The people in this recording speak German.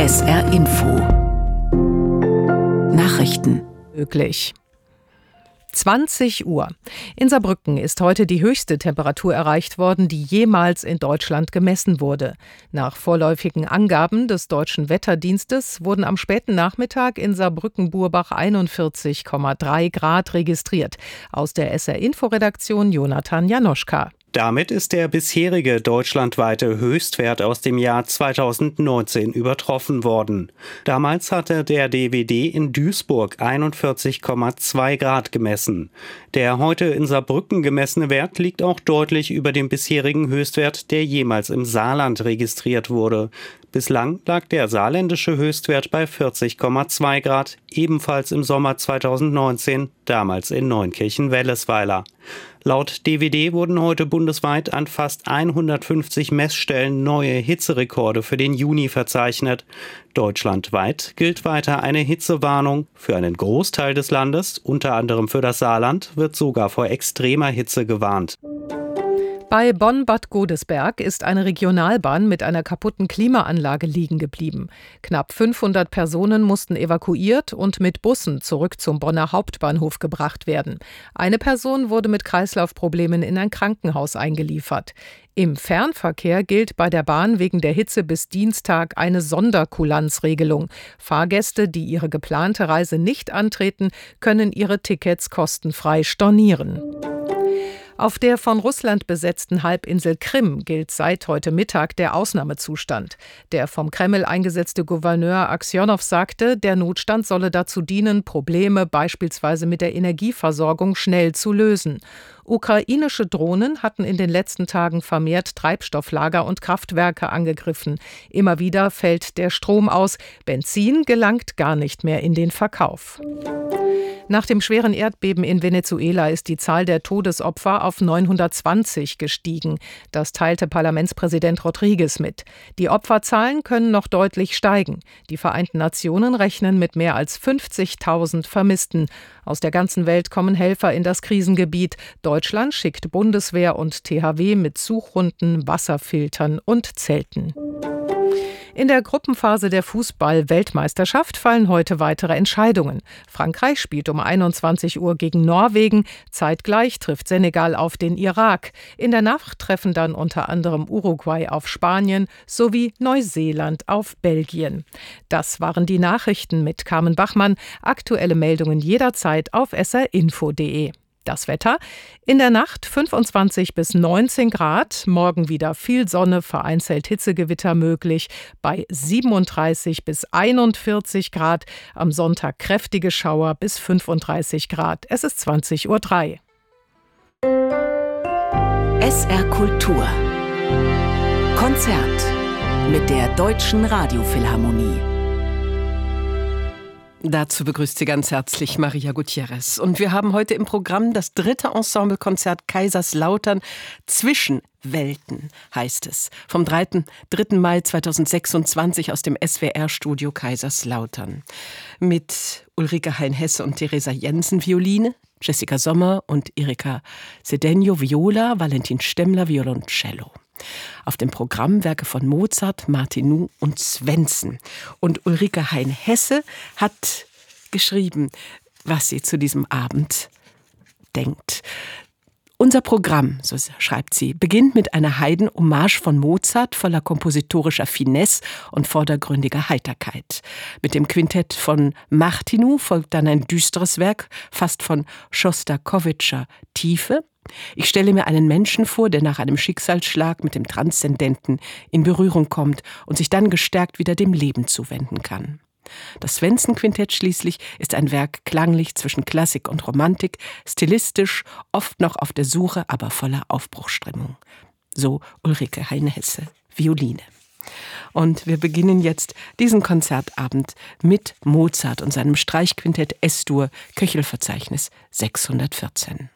SR Info Nachrichten möglich. 20 Uhr. In Saarbrücken ist heute die höchste Temperatur erreicht worden, die jemals in Deutschland gemessen wurde. Nach vorläufigen Angaben des Deutschen Wetterdienstes wurden am späten Nachmittag in Saarbrücken-Burbach 41,3 Grad registriert. Aus der SR-Info-Redaktion Jonathan Janoschka. Damit ist der bisherige deutschlandweite Höchstwert aus dem Jahr 2019 übertroffen worden. Damals hatte der DWD in Duisburg 41,2 Grad gemessen. Der heute in Saarbrücken gemessene Wert liegt auch deutlich über dem bisherigen Höchstwert, der jemals im Saarland registriert wurde. Bislang lag der saarländische Höchstwert bei 40,2 Grad, ebenfalls im Sommer 2019, damals in Neunkirchen-Wellesweiler. Laut DWD wurden heute bundesweit an fast 150 Messstellen neue Hitzerekorde für den Juni verzeichnet. Deutschlandweit gilt weiter eine Hitzewarnung. Für einen Großteil des Landes, unter anderem für das Saarland, wird sogar vor extremer Hitze gewarnt. Bei Bonn-Bad Godesberg ist eine Regionalbahn mit einer kaputten Klimaanlage liegen geblieben. Knapp 500 Personen mussten evakuiert und mit Bussen zurück zum Bonner Hauptbahnhof gebracht werden. Eine Person wurde mit Kreislaufproblemen in ein Krankenhaus eingeliefert. Im Fernverkehr gilt bei der Bahn wegen der Hitze bis Dienstag eine Sonderkulanzregelung. Fahrgäste, die ihre geplante Reise nicht antreten, können ihre Tickets kostenfrei stornieren. Auf der von Russland besetzten Halbinsel Krim gilt seit heute Mittag der Ausnahmezustand. Der vom Kreml eingesetzte Gouverneur Aksionow sagte, der Notstand solle dazu dienen, Probleme beispielsweise mit der Energieversorgung schnell zu lösen. Ukrainische Drohnen hatten in den letzten Tagen vermehrt Treibstofflager und Kraftwerke angegriffen. Immer wieder fällt der Strom aus. Benzin gelangt gar nicht mehr in den Verkauf. Nach dem schweren Erdbeben in Venezuela ist die Zahl der Todesopfer auf 920 gestiegen. Das teilte Parlamentspräsident Rodriguez mit. Die Opferzahlen können noch deutlich steigen. Die Vereinten Nationen rechnen mit mehr als 50.000 Vermissten. Aus der ganzen Welt kommen Helfer in das Krisengebiet. Deutschland schickt Bundeswehr und THW mit Suchhunden, Wasserfiltern und Zelten. In der Gruppenphase der Fußball-Weltmeisterschaft fallen heute weitere Entscheidungen. Frankreich spielt um 21 Uhr gegen Norwegen. Zeitgleich trifft Senegal auf den Irak. In der Nacht treffen dann unter anderem Uruguay auf Spanien sowie Neuseeland auf Belgien. Das waren die Nachrichten mit Carmen Bachmann. Aktuelle Meldungen jederzeit auf srinfo.de. Das Wetter: in der Nacht 25 bis 19 Grad, morgen wieder viel Sonne, vereinzelt Hitzegewitter möglich bei 37 bis 41 Grad, am Sonntag kräftige Schauer bis 35 Grad. Es ist 20:03 Uhr. SR Kultur Konzert mit der Deutschen Radiophilharmonie. Dazu begrüßt sie ganz herzlich Maria Gutierrez. Und wir haben heute im Programm das 3. Ensemblekonzert Kaiserslautern. Zwischenwelten heißt es. Vom 3. Mai 2026 aus dem SWR-Studio Kaiserslautern. Mit Ulrike Hein-Hesse und Theresa Jensen Violine, Jessica Sommer und Erika Cedeno Viola, Valentin Stemmler Violoncello. Auf dem Programm Werke von Mozart, Martinu und Svensson. Und Ulrike Hein-Hesse hat geschrieben, was sie zu diesem Abend denkt. Unser Programm, so schreibt sie, beginnt mit einer Haydn-Hommage von Mozart voller kompositorischer Finesse und vordergründiger Heiterkeit. Mit dem Quintett von Martinu folgt dann ein düsteres Werk, fast von schostakowitscher Tiefe. Ich stelle mir einen Menschen vor, der nach einem Schicksalsschlag mit dem Transzendenten in Berührung kommt und sich dann gestärkt wieder dem Leben zuwenden kann. Das Svensson-Quintett schließlich ist ein Werk klanglich zwischen Klassik und Romantik, stilistisch oft noch auf der Suche, aber voller Aufbruchsstimmung. So Ulrike Hein-Hesse, Violine. Und wir beginnen jetzt diesen Konzertabend mit Mozart und seinem Streichquintett S-Dur, Köchelverzeichnis 614.